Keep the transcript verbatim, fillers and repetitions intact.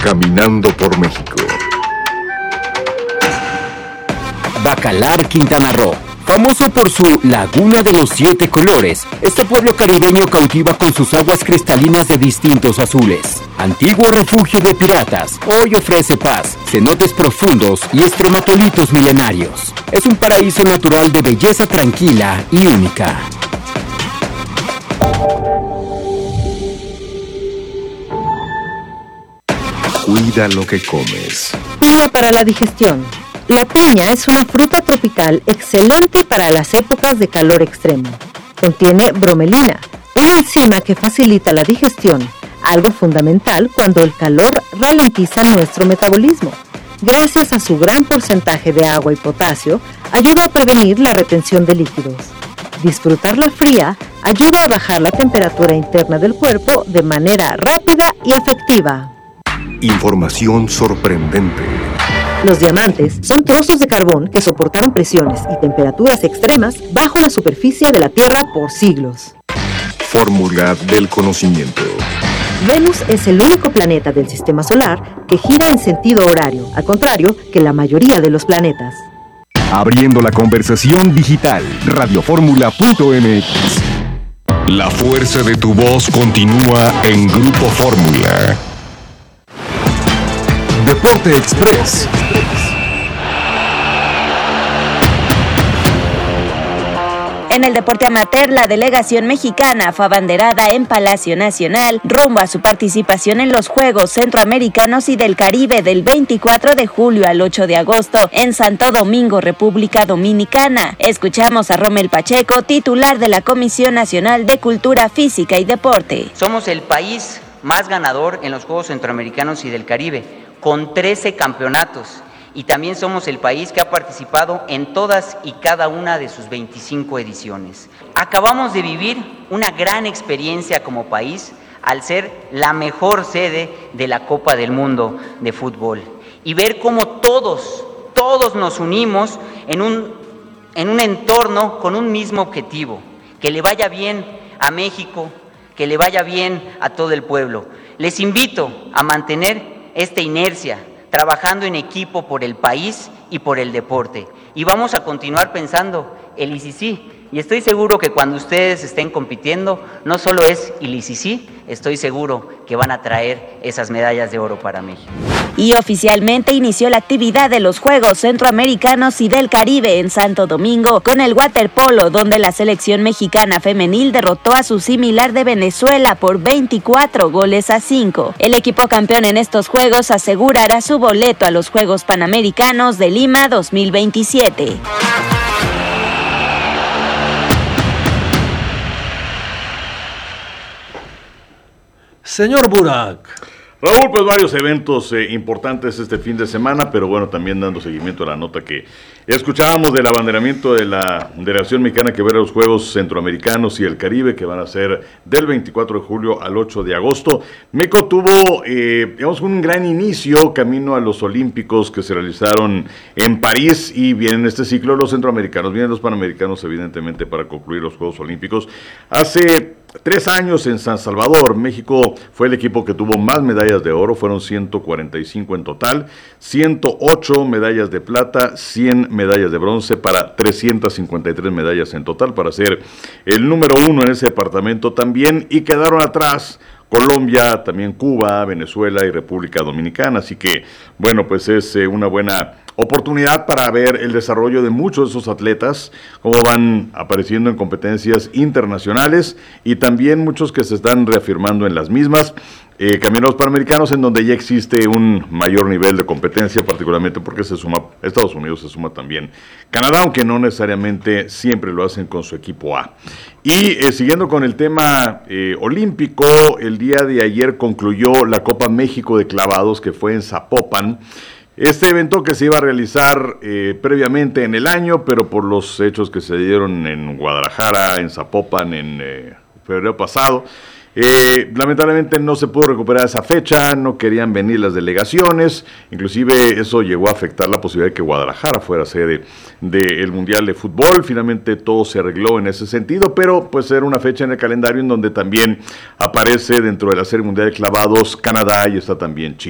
Caminando por México. Bacalar, Quintana Roo. Famoso por su Laguna de los Siete Colores, este pueblo caribeño cautiva con sus aguas cristalinas de distintos azules. Antiguo refugio de piratas, hoy ofrece paz, cenotes profundos y estromatolitos milenarios. Es un paraíso natural de belleza tranquila y única. Cuida lo que comes. Piña para la digestión. La piña es una fruta tropical excelente para las épocas de calor extremo. Contiene bromelina, una enzima que facilita la digestión, algo fundamental cuando el calor ralentiza nuestro metabolismo. Gracias a su gran porcentaje de agua y potasio, ayuda a prevenir la retención de líquidos. Disfrutarla fría ayuda a bajar la temperatura interna del cuerpo de manera rápida y efectiva. Información sorprendente. Los diamantes son trozos de carbón que soportaron presiones y temperaturas extremas bajo la superficie de la Tierra por siglos. Fórmula del conocimiento. Venus es el único planeta del sistema solar que gira en sentido horario, al contrario que la mayoría de los planetas. Abriendo la conversación digital, radioformula punto m x. La fuerza de tu voz continúa en Grupo Fórmula. Deporte Express. En el deporte amateur, la delegación mexicana fue abanderada en Palacio Nacional rumbo a su participación en los Juegos Centroamericanos y del Caribe del veinticuatro de julio al ocho de agosto en Santo Domingo, República Dominicana. Escuchamos a Rommel Pacheco, titular de la Comisión Nacional de Cultura Física y Deporte. Somos el país más ganador en los Juegos Centroamericanos y del Caribe, con trece campeonatos, y también somos el país que ha participado en todas y cada una de sus veinticinco ediciones. Acabamos de vivir una gran experiencia como país al ser la mejor sede de la Copa del Mundo de fútbol y ver cómo todos, todos nos unimos en un, en un entorno con un mismo objetivo: que le vaya bien a México, que le vaya bien a todo el pueblo. Les invito a mantener esta inercia, trabajando en equipo por el país y por el deporte. Y vamos a continuar pensando el I C C. Y estoy seguro que cuando ustedes estén compitiendo, no solo es el I C C, estoy seguro que van a traer esas medallas de oro para México. Y oficialmente inició la actividad de los Juegos Centroamericanos y del Caribe en Santo Domingo con el waterpolo, donde la selección mexicana femenil derrotó a su similar de Venezuela por veinticuatro goles a cinco. El equipo campeón en estos Juegos asegurará su boleto a los Juegos Panamericanos de Lima dos mil veintisiete. Señor Burak. Raúl, pues varios eventos eh, importantes este fin de semana, pero bueno, también dando seguimiento a la nota que escuchábamos del abanderamiento de la Delegación Mexicana que va a los Juegos Centroamericanos y el Caribe, que van a ser del veinticuatro de julio al ocho de agosto. México tuvo, eh, digamos, un gran inicio camino a los Olímpicos que se realizaron en París, y vienen este ciclo los centroamericanos, vienen los panamericanos evidentemente para concluir los Juegos Olímpicos. Hace Tres años en San Salvador, México fue el equipo que tuvo más medallas de oro, fueron ciento cuarenta y cinco en total, ciento ocho medallas de plata, cien medallas de bronce para trescientas cincuenta y tres medallas en total, para ser el número uno en ese departamento también, y quedaron atrás Colombia, también Cuba, Venezuela y República Dominicana. Así que, bueno, pues es eh, una buena oportunidad para ver el desarrollo de muchos de esos atletas, cómo van apareciendo en competencias internacionales y también muchos que se están reafirmando en las mismas. Eh, camino a los Panamericanos, en donde ya existe un mayor nivel de competencia, particularmente porque se suma Estados Unidos, se suma también Canadá, aunque no necesariamente siempre lo hacen con su equipo A. Y eh, siguiendo con el tema eh, olímpico, el día de ayer concluyó la Copa México de Clavados, que fue en Zapopan. Este evento que se iba a realizar eh, previamente en el año, pero por los hechos que se dieron en Guadalajara, en Zapopan, en eh, febrero pasado, Eh, lamentablemente no se pudo recuperar esa fecha, no querían venir las delegaciones, inclusive eso llegó a afectar la posibilidad de que Guadalajara fuera sede del Mundial de Fútbol. Finalmente todo se arregló en ese sentido, pero pues era una fecha en el calendario en donde también aparece dentro de la Serie Mundial de Clavados Canadá y está también Chile.